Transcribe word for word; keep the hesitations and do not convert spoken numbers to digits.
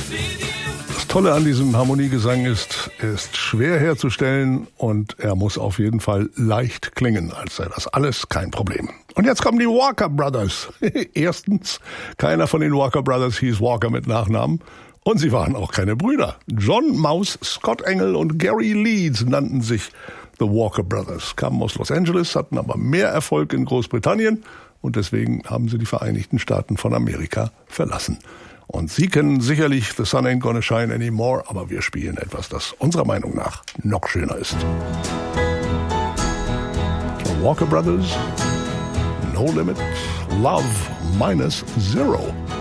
Das Tolle an diesem Harmoniegesang ist, er ist schwer herzustellen und er muss auf jeden Fall leicht klingen, als sei das alles kein Problem. Und jetzt kommen die Walker Brothers. Erstens, keiner von den Walker Brothers hieß Walker mit Nachnamen. Und sie waren auch keine Brüder. John Maus, Scott Engel und Gary Leeds nannten sich The Walker Brothers, kamen aus Los Angeles, hatten aber mehr Erfolg in Großbritannien und deswegen haben sie die Vereinigten Staaten von Amerika verlassen. Und Sie kennen sicherlich The Sun Ain't Gonna Shine Anymore, aber wir spielen etwas, das unserer Meinung nach noch schöner ist. The Walker Brothers, No Limit, Love Minus Zero.